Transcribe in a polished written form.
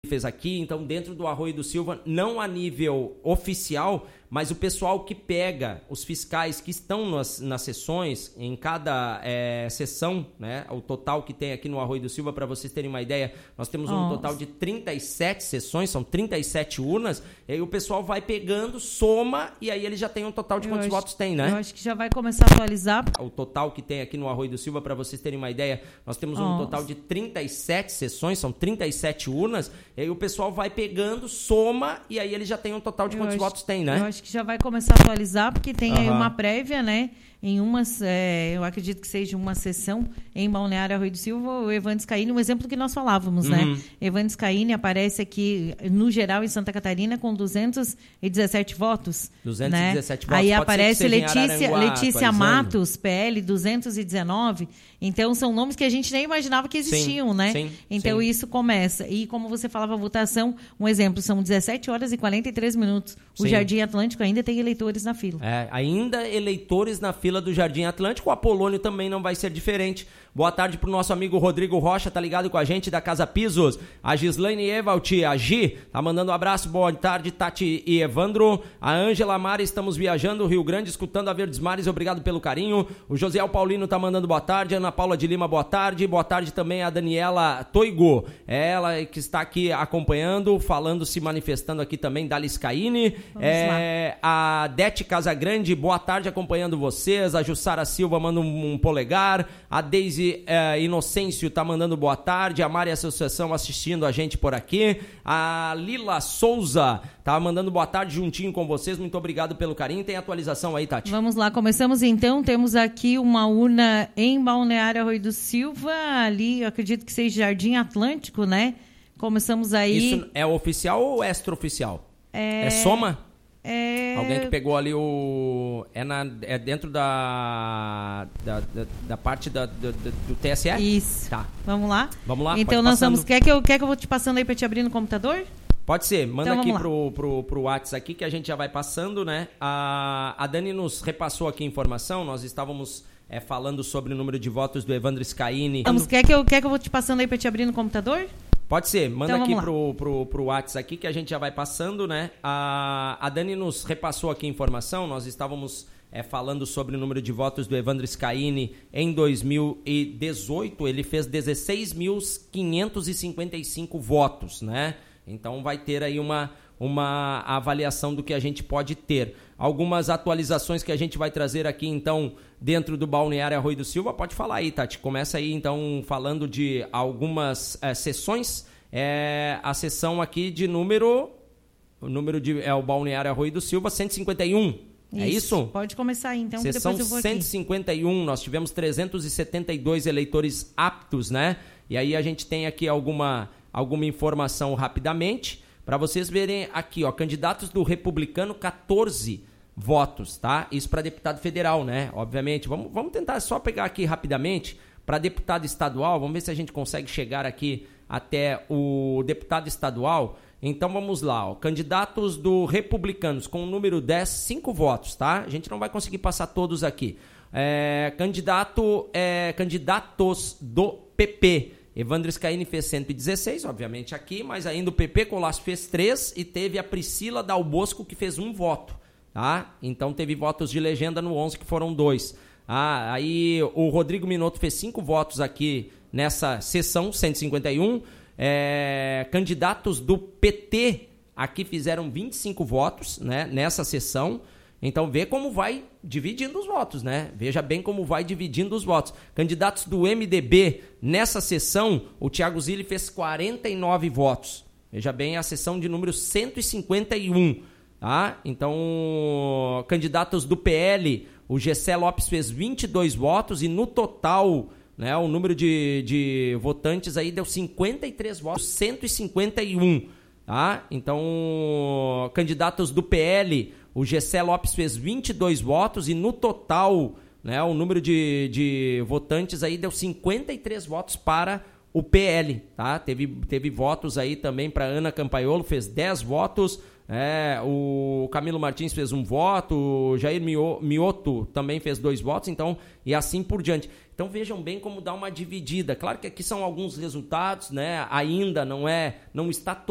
fez aqui, então dentro do Arroio do Silva, não a nível oficial, mas o pessoal que pega, os fiscais que estão nas sessões, em cada sessão, né, o total que tem aqui no Arroio do Silva, para vocês terem uma ideia, nós temos um total de 37 sessões, são 37 urnas, e aí o pessoal vai pegando, soma, e aí ele já tem um total de quantos votos tem, né? Eu acho que já vai começar a atualizar. O total que tem aqui no Arroio do Silva, para vocês terem uma ideia, nós temos um total de 37 sessões, são 37 urnas, e aí o pessoal vai pegando, soma, e aí ele já tem um total de quantos votos tem, né? Eu acho que já vai começar a atualizar, porque tem aí uma prévia, né? Em umas, eu acredito que seja uma sessão em Balneário Arroio do Silva, o Evandro Scaini, um exemplo que nós falávamos, né? Evandro Scaini aparece aqui, no geral, em Santa Catarina, com 217 votos. 217 votos. Aí aparece Letícia atualizando. Matos, PL, 219. Então, são nomes que a gente nem imaginava que existiam, né? Sim, então, isso começa. E, como você falava, a votação, um exemplo, são 17 horas e 43 minutos. O Jardim Atlântico ainda tem eleitores na fila. Ainda eleitores na fila do Jardim Atlântico. O Apolônio também não vai ser diferente. Boa tarde pro nosso amigo Rodrigo Rocha, tá ligado com a gente da Casa Pisos. A Gislaine Evalt, a Gi, tá mandando um abraço. Boa tarde, Tati e Evandro. A Ângela Mara, estamos viajando Rio Grande, escutando a Verdes Mares, obrigado pelo carinho. O Josiel Paulino tá mandando boa tarde. Ana Paula de Lima, boa tarde. Boa tarde também a Daniela Toigo, ela que está aqui acompanhando, falando, se manifestando aqui também, Dali Scaini. A Dete Casagrande, boa tarde, acompanhando vocês. A Jussara Silva manda um polegar. A Deise Inocêncio tá mandando boa tarde. A Mari Associação assistindo a gente por aqui. A Lila Souza tá mandando boa tarde juntinho com vocês. Muito obrigado pelo carinho. Tem atualização aí, Tati? Vamos lá, começamos então. Temos aqui uma urna em Balneário Arroio do Silva. Ali, eu acredito que seja Jardim Atlântico, né? Começamos aí. Isso é oficial ou extraoficial? É soma? Alguém que pegou ali é dentro da parte do TSE? Isso. Tá. Vamos lá? Vamos lá. Então nós vamos. Quer que eu vou te passando aí para te abrir no computador? Pode ser. Manda então, aqui pro WhatsApp aqui que a gente já vai passando, né? A Dani nos repassou aqui a informação. Nós estávamos falando sobre o número de votos do Evandro Scaini. Quer que eu vou te passando aí para te abrir no computador? Pode ser, manda então, aqui pro WhatsApp aqui que a gente já vai passando, né? A Dani nos repassou aqui a informação, nós estávamos falando sobre o número de votos do Evandro Scaini em 2018, ele fez 16.555 votos, né? Então vai ter aí uma avaliação do que a gente pode ter. Algumas atualizações que a gente vai trazer aqui, então, dentro do Balneário Arroio do Silva. Pode falar aí, Tati. Começa aí, então, falando de algumas sessões. A sessão aqui de o número o Balneário Arroio do Silva, 151. É isso? Pode começar aí, então, sessão depois eu vou 151, aqui. Nós tivemos 372 eleitores aptos, né? E aí a gente tem aqui alguma informação rapidamente. Para vocês verem aqui, ó, candidatos do Republicano, 14 votos, tá? Isso para deputado federal, né? Obviamente. Vamos tentar só pegar aqui rapidamente para deputado estadual. Vamos ver se a gente consegue chegar aqui até o deputado estadual. Então vamos lá, ó. Candidatos do Republicanos com o número 10, 5 votos, tá? A gente não vai conseguir passar todos aqui. Candidatos do PP. Evandro Scaini fez 116, obviamente aqui, mas ainda o PP Colasso fez 3 e teve a Priscila Dal Bosco que fez 1 voto, tá? Então teve votos de legenda no 11 que foram 2. Aí o Rodrigo Minotto fez 5 votos aqui nessa sessão 151. Candidatos do PT aqui fizeram 25 votos, né, nessa sessão. Então, vê como vai dividindo os votos, né? Veja bem como vai dividindo os votos. Candidatos do MDB, nessa sessão, o Thiago Zilli fez 49 votos. Veja bem, a sessão de número 151, tá? Então, candidatos do PL, o Gessé Lopes fez 22 votos e no total, né, o número de votantes aí deu 53 votos, 151, tá? Então, candidatos do PL... O Gessé Lopes fez 22 votos e no total, né, o número de votantes aí deu 53 votos para o PL, tá? Teve votos aí também para Ana Campaiolo, fez 10 votos, o Camilo Martins fez 1 voto, o Jair Mioto também fez 2 votos, então, e assim por diante. Então vejam bem como dá uma dividida. Claro que aqui são alguns resultados, né? Ainda não está